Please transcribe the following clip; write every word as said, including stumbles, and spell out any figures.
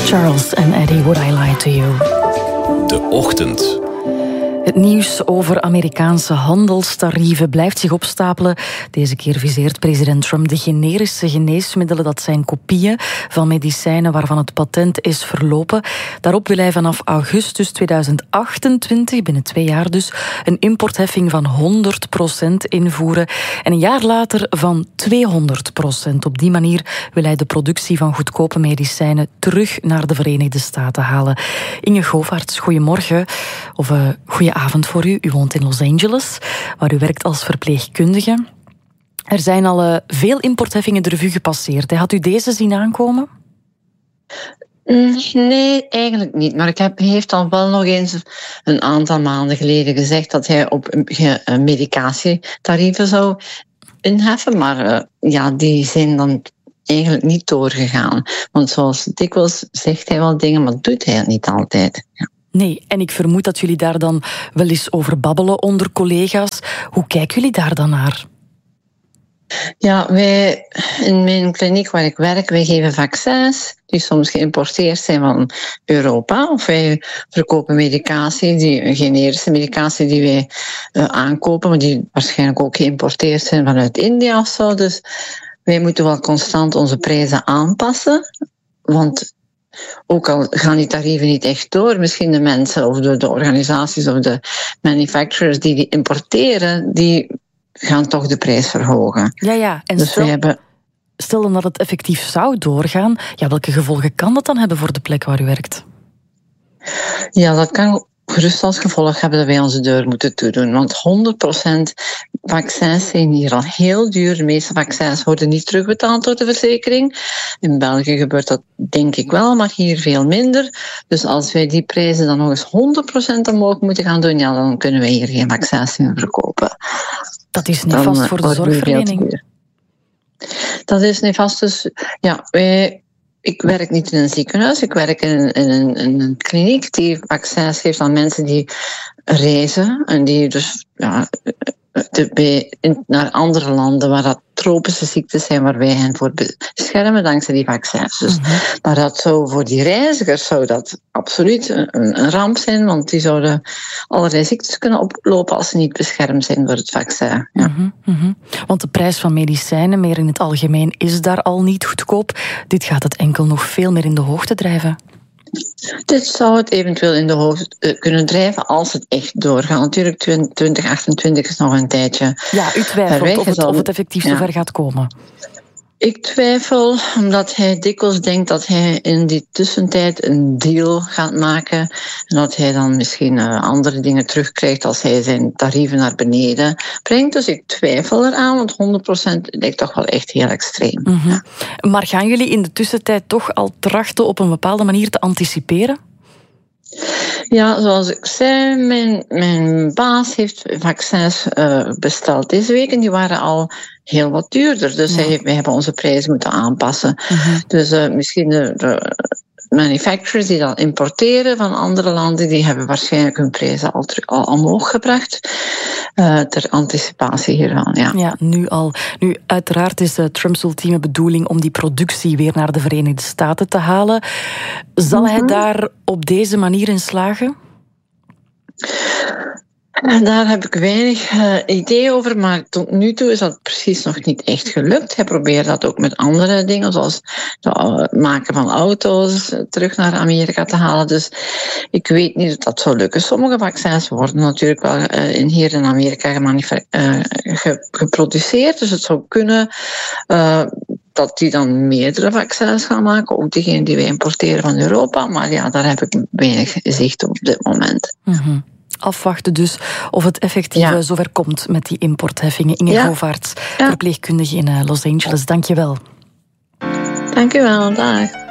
Charles en Eddie, Would I Lie to You? De Ochtend. Het nieuws over Amerikaanse handelstarieven blijft zich opstapelen. Deze keer viseert president Trump de generische geneesmiddelen. Dat zijn kopieën van medicijnen waarvan het patent is verlopen. Daarop wil hij vanaf augustus tweeduizend achtentwintig, binnen twee jaar dus, een importheffing van honderd procent invoeren. En een jaar later van tweehonderd procent. Op die manier wil hij de productie van goedkope medicijnen terug naar de Verenigde Staten halen. Inge Govaerts, goedemorgen. Of uh, goeie avond voor u. U woont in Los Angeles, waar u werkt als verpleegkundige. Er zijn al uh, veel importheffingen de revue gepasseerd. Had u deze zien aankomen? Nee, eigenlijk niet. Maar ik heb, hij heeft al wel nog eens een aantal maanden geleden gezegd dat hij op medicatietarieven zou inheffen. Maar uh, ja, die zijn dan eigenlijk niet doorgegaan. Want zoals dikwijls zegt hij wel dingen, maar doet hij het niet altijd. Ja. Nee, en ik vermoed dat jullie daar dan wel eens over babbelen onder collega's. Hoe kijken jullie daar dan naar? Ja, wij in mijn kliniek waar ik werk, wij geven vaccins die soms geïmporteerd zijn van Europa. Of wij verkopen medicatie, die, generische medicatie die wij uh, aankopen, maar die waarschijnlijk ook geïmporteerd zijn vanuit India of zo. Dus wij moeten wel constant onze prijzen aanpassen, want ook al gaan die tarieven niet echt door, misschien de mensen of de, de organisaties of de manufacturers die die importeren, die gaan toch de prijs verhogen. Ja, ja. En dus stel, we hebben... stel dan dat het effectief zou doorgaan, ja, welke gevolgen kan dat dan hebben voor de plek waar u werkt? Ja, dat kan gerust als gevolg hebben dat wij onze deur moeten toedoen. Want honderd procent vaccins zijn hier al heel duur. De meeste vaccins worden niet terugbetaald door de verzekering. In België gebeurt dat denk ik wel, maar hier veel minder. Dus als wij die prijzen dan nog eens honderd procent omhoog moeten gaan doen, ja, dan kunnen wij hier geen vaccins meer verkopen. Dat is nefast voor de zorgverlening. Dat is nefast. Dus ja, wij... Ik werk niet in een ziekenhuis, ik werk in, in, een, in een kliniek die vaccins geeft aan mensen die reizen en die dus ja, te, bij, in, naar andere landen waar dat tropische ziektes zijn waar wij hen voor beschermen dankzij die vaccins. Dus, mm-hmm. Maar dat zou voor die reizigers zou dat absoluut een, een ramp zijn, want die zouden allerlei ziektes kunnen oplopen als ze niet beschermd zijn door het vaccin. Ja. Mm-hmm, mm-hmm. Want de prijs van medicijnen, meer in het algemeen, is daar al niet goedkoop. Dit gaat het enkel nog veel meer in de hoogte drijven. Dit zou het eventueel in de hoogte kunnen drijven als het echt doorgaat. Natuurlijk, twintig achtentwintig is nog een tijdje. Ja, u twijfelt of het, of het effectief ja. zover gaat komen. Ik twijfel, omdat hij dikwijls denkt dat hij in die tussentijd een deal gaat maken. En dat hij dan misschien uh, andere dingen terugkrijgt als hij zijn tarieven naar beneden brengt. Dus ik twijfel eraan, want honderd procent lijkt toch wel echt heel extreem. Mm-hmm. Ja. Maar gaan jullie in de tussentijd toch al trachten op een bepaalde manier te anticiperen? Ja, zoals ik zei, mijn, mijn baas heeft vaccins uh, besteld deze week en die waren al heel wat duurder. Dus ja. hij, wij hebben onze prijzen moeten aanpassen. Mm-hmm. Dus uh, misschien de, de manufacturers die dat importeren van andere landen, die hebben waarschijnlijk hun prijzen al, al omhoog gebracht. Uh, ter anticipatie hiervan, ja. Ja, nu al. Nu, uiteraard is uh, Trumps ultieme bedoeling om die productie weer naar de Verenigde Staten te halen. Zal mm-hmm. hij daar op deze manier in slagen? Daar heb ik weinig uh, idee over, maar tot nu toe is dat precies nog niet echt gelukt. Hij probeert dat ook met andere dingen, zoals het uh, maken van auto's, uh, terug naar Amerika te halen. Dus ik weet niet of dat zou lukken. Sommige vaccins worden natuurlijk wel uh, in, hier in Amerika gemanifa- uh, ge- geproduceerd, dus het zou kunnen uh, dat die dan meerdere vaccins gaan maken, ook diegene die wij importeren van Europa. Maar ja, daar heb ik weinig zicht op dit moment. Mm-hmm. Afwachten dus of het effectief ja. zover komt met die importheffingen. Inge ja. Govaerts, ja. verpleegkundige in Los Angeles. Dank je wel. Dank je wel, dag.